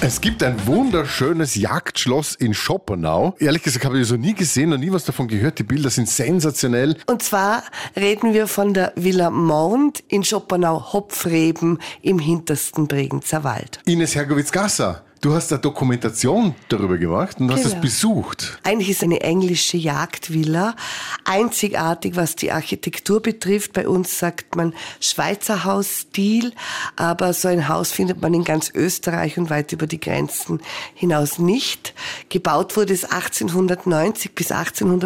Es gibt ein wunderschönes Jagdschloss in Schopenau. Ehrlich gesagt habe ich das noch nie gesehen, noch nie was davon gehört. Die Bilder sind sensationell. Und zwar reden wir von der Villa Mond in Schopenau-Hopfreben im hintersten Bregenzer Wald. Ines Hergowitz-Gasser, du hast eine Dokumentation darüber gemacht und hast es besucht. Eigentlich ist es eine englische Jagdvilla, einzigartig, was die Architektur betrifft. Bei uns sagt man Schweizer Hausstil, aber so ein Haus findet man in ganz Österreich und weit über die Grenzen hinaus nicht. Gebaut wurde es 1890 bis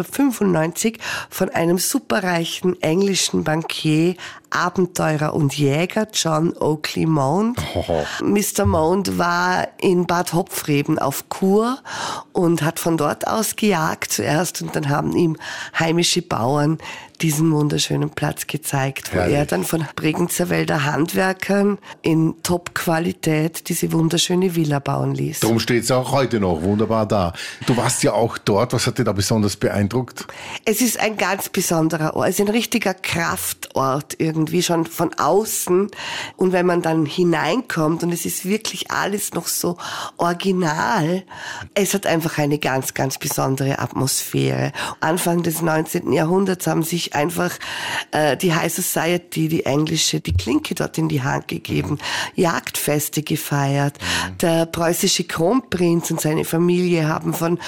1895 von einem superreichen englischen Bankier, Abenteurer und Jäger John Oakley Mond. Mr. Mond war in Bad Hopfreben auf Kur und hat von dort aus gejagt zuerst und dann haben ihm heimische Bauern diesen wunderschönen Platz gezeigt, wo er dann von Bregenzer Wälder Handwerkern in Top-Qualität diese wunderschöne Villa bauen ließ. Darum steht es auch heute noch wunderbar da. Du warst ja auch dort. Was hat dich da besonders beeindruckt? Es ist ein ganz besonderer Ort. Es ist ein richtiger Kraftort irgendwie, schon von außen. Und wenn man dann hineinkommt und es ist wirklich alles noch so original, es hat einfach eine ganz, ganz besondere Atmosphäre. Anfang des 19. Jahrhunderts haben sich einfach die High Society, die englische, die Klinke dort in die Hand gegeben, Jagdfeste gefeiert. Der preußische Kronprinz und seine Familie haben von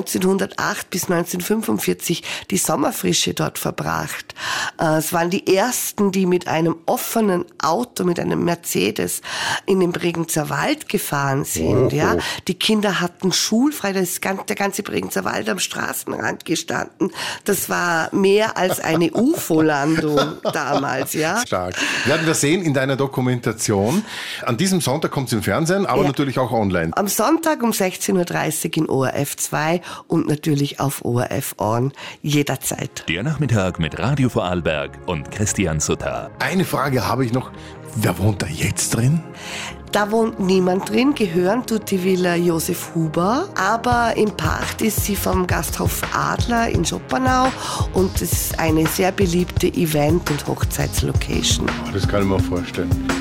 1908 bis 1945 die Sommerfrische dort verbracht. Es waren die ersten, die mit einem offenen Auto, mit einem Mercedes in den Bregenzer Wald gefahren sind. Ja, die Kinder hatten schulfrei, der ganze Bregenzer Wald am Straßenrand gestanden. Das war mehr als eine UFO-Landung damals, ja. Stark. Werden wir sehen in deiner Dokumentation. An diesem Sonntag kommt es im Fernsehen, aber natürlich auch online. Am Sonntag um 16.30 Uhr in ORF 2 und natürlich auf ORF On jederzeit. Der Nachmittag mit Radio Vorarlberg und Christian Sutter. Eine Frage habe ich noch. Wer wohnt da jetzt drin? Da wohnt niemand drin, gehören tut die Villa Josef Huber, aber im Pacht ist sie vom Gasthof Adler in Schopenau und es ist eine sehr beliebte Event- und Hochzeitslocation. Das kann ich mir vorstellen.